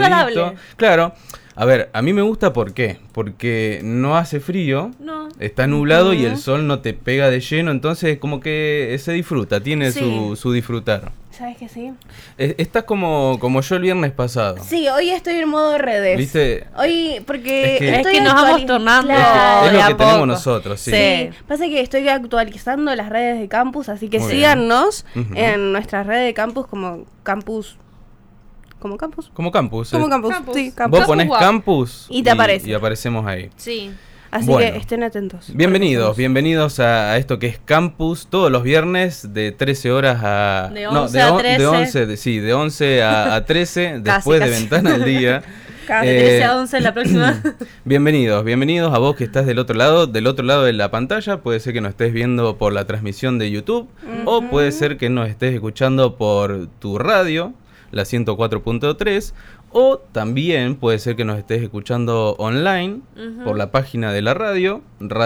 agradable. Claro. A ver, a mí me gusta, ¿por qué? Porque no hace frío, No. está nublado y el sol no te pega de lleno, entonces como que se disfruta, tiene su disfrutar. ¿Sabes que sí? Estás como yo el viernes pasado. Sí, hoy estoy en modo redes. ¿Viste? Hoy, porque Es que nos vamos tornando Claro. Es lo de a que tenemos poco. nosotros, sí. Sí, pasa que estoy actualizando las redes de campus, así que Muy bien. síganos Ujú. en nuestras redes de campus como campus. ¿Como campus? Como campus. Como campus, Campus. sí, campus. Vos ponés Campus campus Y te aparece. y aparecemos ahí. Sí. Así Bueno. que estén atentos. Bienvenidos a esto que es Campus, todos los viernes de 13 horas a... De 11 a 13. De 11 a 13, después de casi. Ventana del Día. Casi. De 13 a 11 la próxima. Bienvenidos a vos que estás del otro lado de la pantalla. Puede ser que nos estés viendo por la transmisión de YouTube o puede ser que nos estés escuchando por tu radio, la 104.3, o también puede ser que nos estés escuchando online por la página de la radio,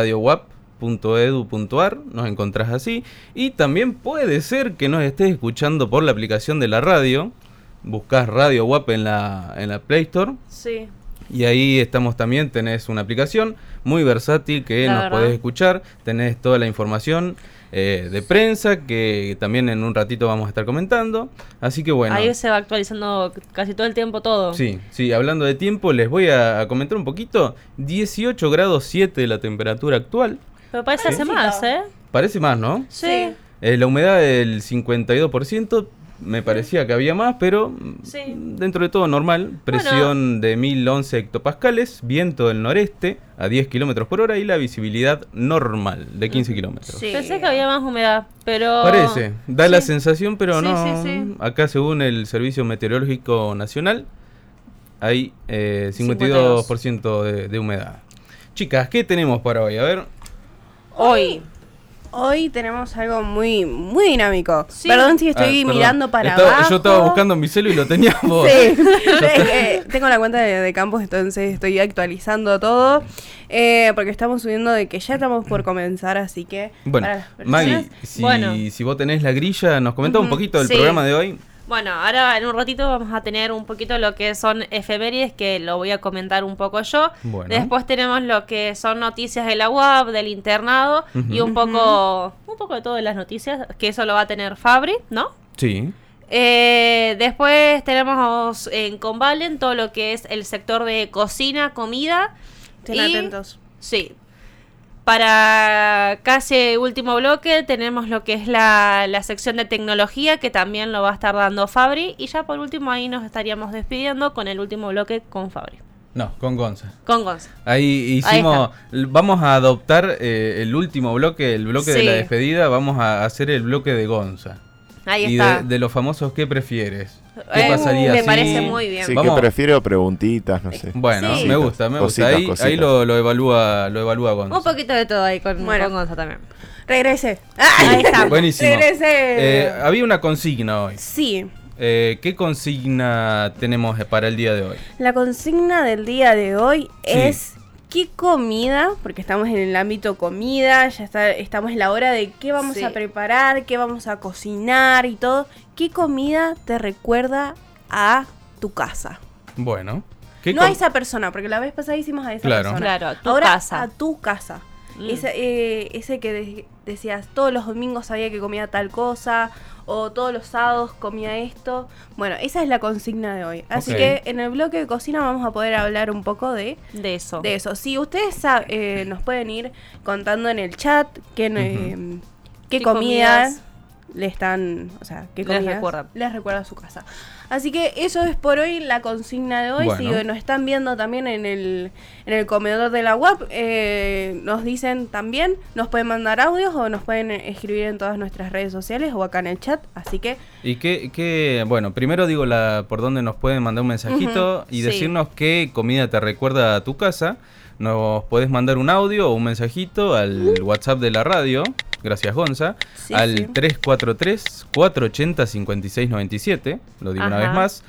radiowap.edu.ar, nos encontrás así, y también puede ser que nos estés escuchando por la aplicación de la radio. Buscás Radio WAP en la Play Store. Sí. Y ahí estamos también, tenés una aplicación muy versátil que La nos verdad. podés escuchar, tenés toda la información de prensa que también en un ratito vamos a estar comentando, así que bueno. Ahí se va actualizando casi todo el tiempo todo. Sí, hablando de tiempo les voy a comentar un poquito, 18 grados 7 la temperatura actual, Pero parece hace más, ¿eh? parece más, ¿no? Sí. La humedad del 52%, me parecía que había más, pero Sí. dentro de todo normal. Presión de 1011 hectopascales, viento del noreste a 10 kilómetros por hora y la visibilidad normal de 15 kilómetros. Sí. Pensé que había más humedad, pero... Parece, da Sí. la sensación, pero Sí, no. sí, sí. Acá según el Servicio Meteorológico Nacional hay 52% de humedad. Chicas, ¿qué tenemos para hoy? A ver. Hoy tenemos algo muy dinámico. Sí. Perdón si estoy Perdón. mirando para abajo. Yo estaba buscando mi celu y lo tenía vos. Sí, tengo la cuenta de campus, entonces estoy actualizando todo. Porque estamos subiendo de que ya estamos por comenzar, así que... Bueno, para las personas- Maggie, Bueno. si vos tenés la grilla, ¿nos comentás un poquito del Sí. programa de hoy? Bueno, ahora en un ratito vamos a tener un poquito lo que son efemérides, que lo voy a comentar un poco yo. Bueno. Después tenemos lo que son noticias de la UAP, del internado, y un poco de todas las noticias, que eso lo va a tener Fabri, ¿no? Sí. Después tenemos en Convalen todo lo que es el sector de cocina, comida. Estén atentos. Sí. Para casi último bloque tenemos lo que es la sección de tecnología, que también lo va a estar dando Fabri. Y ya por último ahí nos estaríamos despidiendo con el último bloque con Fabri. No, con Gonza. Con Gonza. Ahí Ahí hicimos, vamos a adoptar el último bloque, el bloque de Sí. la despedida, vamos a hacer el bloque de Gonza. Ahí Y está. de los famosos, ¿qué prefieres? ¿Qué pasaría Me si- parece muy bien. Sí, Vamos. que prefiero preguntitas, no sé. Bueno, Sí. me gusta. Cositas, Ahí cositas. lo evalúa Gonza. Un poquito de todo ahí con Gonza también. Regrese. Ahí está. Buenísimo. Regrese. Había una consigna hoy. Sí. ¿Qué consigna tenemos para el día de hoy? La consigna del día de hoy Sí. es qué comida, porque estamos en el ámbito comida, estamos en la hora de qué vamos Sí. a preparar, qué vamos a cocinar y todo. ¿Qué comida te recuerda a tu casa? Bueno. ¿qué No a com- esa persona, porque la vez pasada hicimos a esa Claro. persona. Claro, a tu Ahora casa. a tu casa. Mm. Ese que decías, todos los domingos sabía que comía tal cosa, o todos los sábados comía esto. Bueno, esa es la consigna de hoy. Así Ok. que en el bloque de cocina vamos a poder hablar un poco de eso. eso. Si ustedes nos pueden ir contando en el chat qué ¿Qué comidas comidas le están, o sea, qué les comidas recuerdan? les recuerda a su casa. Así que eso es por hoy la consigna de hoy. Bueno. Si nos están viendo también en el comedor de la web, nos dicen también, nos pueden mandar audios o nos pueden escribir en todas nuestras redes sociales o acá en el chat. Así que Y bueno, primero digo por dónde nos pueden mandar un mensajito y sí. decirnos qué comida te recuerda a tu casa. Nos podés mandar un audio o un mensajito al WhatsApp de la radio, gracias Gonza, Sí, al sí. 343-480-5697, lo digo una Ajá. vez más,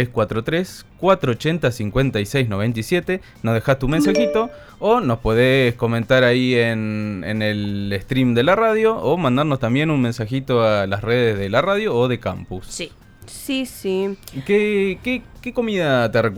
343-480-5697, nos dejás tu mensajito o nos podés comentar ahí en el stream de la radio o mandarnos también un mensajito a las redes de la radio o de campus. Sí. sí. ¿Qué comida te recuerda